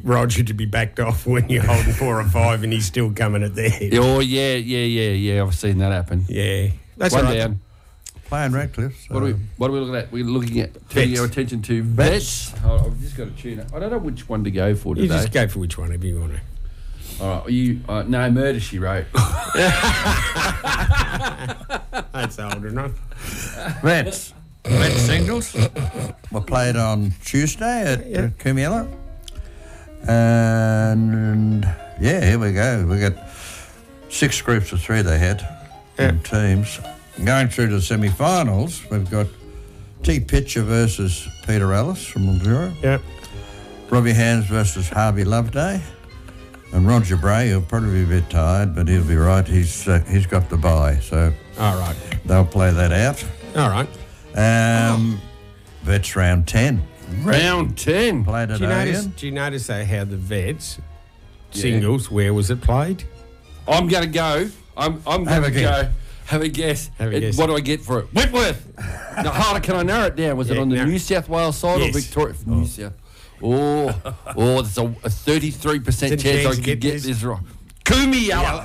Roger to be backed off when you're holding 4 or 5 and he's still coming at the head. Oh, yeah. I've seen that happen. Yeah. That's One all right. down. Playing Redcliffe. So. What are we looking at? We're looking at turning our attention to vets. Oh, I've just got to tune it. I don't know which one to go for today. You just go for which one if you want to. All right. No, Murder, She Wrote. That's old enough. Vets singles were played on Tuesday at Coomiella. And, here we go. We got 6 groups of 3 they had in teams. Going through to the semi-finals, we've got T. Pitcher versus Peter Ellis from Mildura. Yep. Robbie Hands versus Harvey Loveday. And Roger Bray, he'll probably be a bit tired, but he'll be right. He's got the bye, so All right. they'll play that out. All right. Vets round 10. Round 10. Played at Odeon. Do you notice how the vets singles, where was it played? I'm going to go. I'm going to go. Have a guess. guess. What do I get for it? Whitworth. Now, harder can I narrow it down? Was it on the New South Wales side or Victoria? New South. There's a 33% chance I could get this right. Coomiella.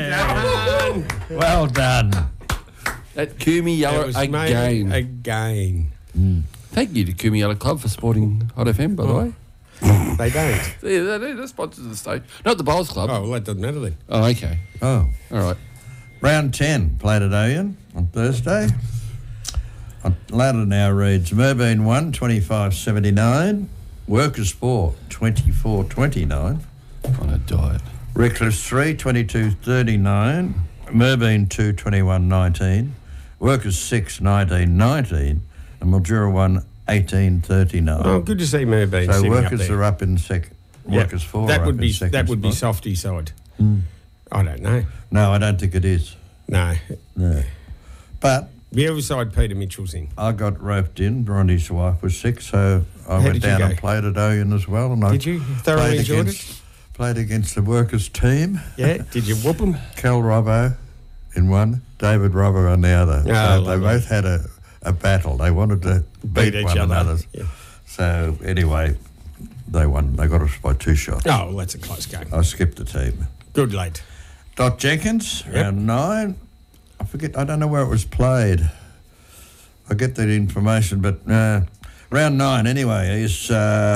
Well done. That Coomiella again. Thank you to Coomiella Club for supporting Hot FM, by the way. They don't. Yeah, they do. They're sponsors of the stage. Not the Bowls Club. Oh, well, that doesn't matter then. Oh, okay. Oh. All right. Round 10 played at Odeon on Thursday. Ladder now reads Merbein 1, 25.79. Workers 4, 24.29. On a diet. Redcliffe 3, 22.39. Merbein 2, 21.19. Workers 6, 19.19. And Mildura 1, 18.39. Oh, good to see Merbein. So Workers are up in second. Workers 4 are up in second. That would be spot. softy side. I don't know. No, I don't think it is. No. But The other side Peter Mitchell's in. I got roped in. Bronte's wife was sick, so I went down and played at Odeon as well. And did you thoroughly enjoy it? Played against the Workers team. Yeah. Did you whoop them? Cal Robbo in one, David Robbo on the other. So they both had a battle. They wanted to beat each one other. another. Yeah. So anyway, they won. They got us by 2 shots. Oh, well, that's a close game. I skipped the team. Good late. Dot Jenkins, round 9. I forget. I don't know where it was played. I get that information, but round 9 anyway is.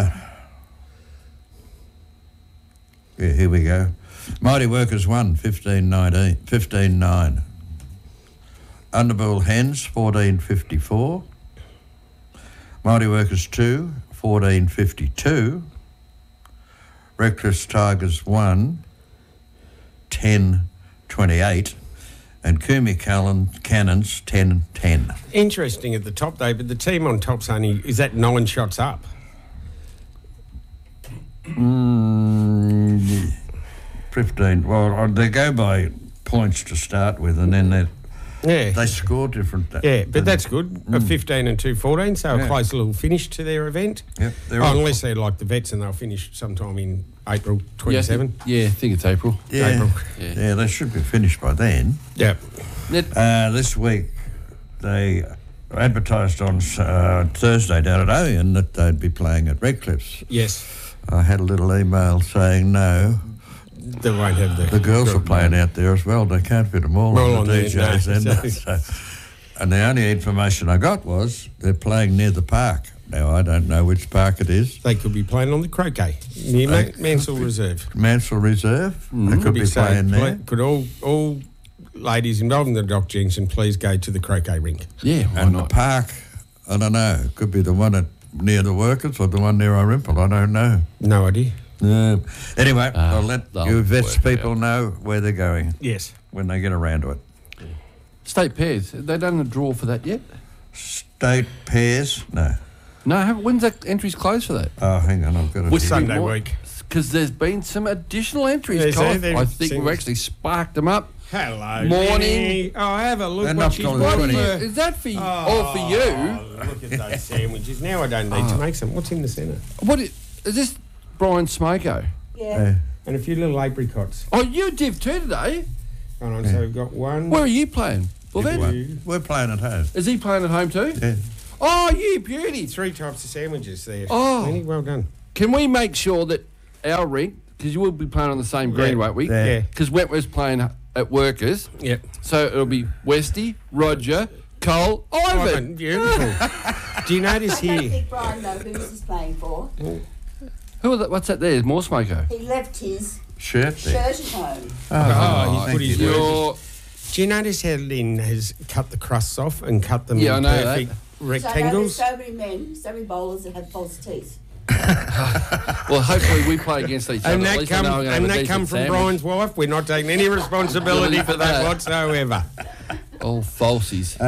Here we go. Mighty Workers 1, 15-9. Underbull Hens 14.54. Mighty Workers 2, 14.52. Reckless Tigers 1, 10.28. And Coombie Cannons 10.10. Interesting at the top, David. The team on top's only, is that 9 shots up? 15. Well, they go by points to start with, and then they score different. Yeah, but that's good. A 15 and 2 14, so a close little finish to their event. Yep, unless they're like the Vets and they'll finish sometime in April 27. I think it's April. Yeah, April. Yeah, they should be finished by then. Yeah. This week they advertised on Thursday down at Odeon that they'd be playing at Redcliffe's. Yes. I had a little email saying no. They won't have the girls are playing out there as well. They can't fit them all on the DJs. And the only information I got was they're playing near the park. Now, I don't know which park it is. They could be playing on the croquet near Mansell Reserve. Mansell Reserve? They could be playing there. Could all ladies involved in the Doc Junction please go to the croquet rink? Yeah, why and not? The park, I don't know. It could be the one near the Workers or the one near Orimple. I don't know. No idea. Anyway, I'll let you Vets people know where they're going. Yes. When they get around to it. State pairs, have they done a draw for that yet? State pairs? No. No, when's that entries closed for that? Oh, hang on, I've got it. Sunday week. Because there's been some additional entries, I think we've actually sparked them up. Hello, morning. Minnie. Oh, have a look. They're what she's not Is that for you? Or for you? Look at those sandwiches. Now I don't need to make some. What's in the centre? Is this Brian Smoko? Yeah. And a few little apricots. Oh, you div too today? Hold on, so we've got one. Where are you playing? We're playing at home. Is he playing at home too? Yeah. Oh, you beauty. 3 types of sandwiches there. Oh. Minnie, well done. Can we make sure that our rink, because you will be playing on the same green, won't we? Yeah. Because Wentworth's playing at Workers. Yep. So it'll be Westy, Roger, Cole, Ivan. Beautiful. Do you notice I don't here? think Brian knows who this is playing for. Who are that? What's that there? Is More Smoko? He left his Shirt there. shirt at home. Oh, he put his You're, Do you notice how Lynn has cut the crusts off and cut them Yeah, I in know that. perfect So I know there's rectangles? so many men, so many bowlers that have false teeth. well, hopefully we play against each other. And At that least I know I'm gonna have a decent come from sandwich. Brian's wife. We're not taking any responsibility for that whatsoever. All falsies.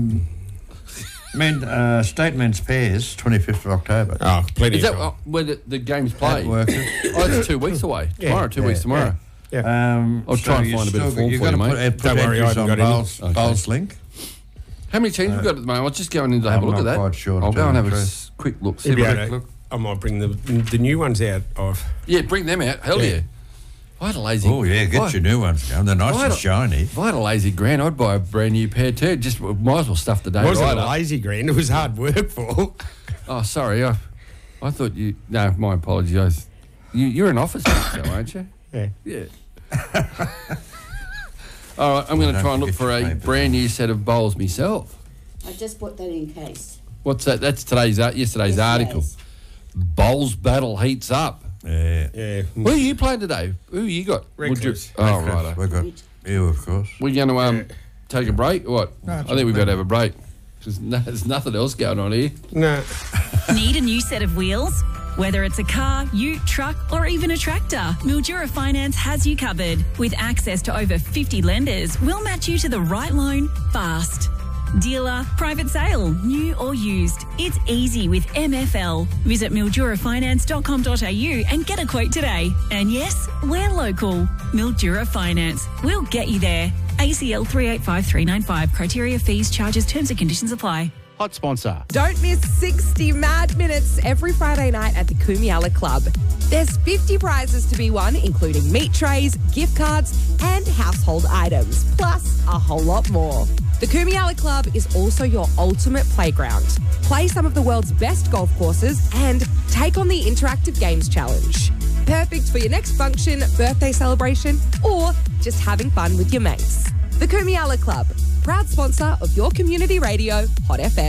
State men's pairs, 25th of October. Oh, plenty Is of that time. where the game's played? At Workers. Oh, it's 2 weeks away. Yeah. Tomorrow, 2 weeks tomorrow. I'll try and find a bit of form You've for got you, to mate. put Don't worry, I entries haven't on got any. Bowls Link. How many teams we've got at the moment? I was just going in to have a I'm look at not that. quite sure, to I'll go tell and you have the a truth. quick look. See Maybe if I I can- don't- I might bring the new ones out of. Yeah, bring them out. Hell yeah. If I had a lazy... Oh, yeah, get your new ones going. They're nice Why and don't- shiny. If I had a lazy grand, I'd buy a brand new pair too. Just might as well stuff the day It wasn't right a up. lazy grand. It was hard work for. Oh, sorry. I thought you... No, my apologies. You're an office manager, though, aren't you? Yeah. Yeah. All right, I'm going to Don't try and look forget for your a papers. brand new set of bowls myself. I just put that in case. What's that? That's yesterday's article. Bowls battle heats up. Yeah. Yeah. Who are you playing today? Who you got? Redcliffe. Oh, right. We've got you, of course. We're going to take a break or what? I think we've got to have a break. There's nothing else going on here. No. Need a new set of wheels? Whether it's a car, ute, truck, or even a tractor, Mildura Finance has you covered. With access to over 50 lenders, we'll match you to the right loan fast. Dealer, private sale, new or used. It's easy with MFL. Visit mildurafinance.com.au and get a quote today. And yes, we're local. Mildura Finance. We'll get you there. ACL 385395. Criteria, fees, charges, terms and conditions apply. Hot sponsor. Don't miss 60 mad minutes every Friday night at the Kumiala Club. There's 50 prizes to be won, including meat trays, gift cards, and household items, plus a whole lot more. The Kumiala Club is also your ultimate playground. Play some of the world's best golf courses and take on the Interactive Games Challenge. Perfect for your next function, birthday celebration, or just having fun with your mates. The Kumiala Club, proud sponsor of your community radio, Hot FM.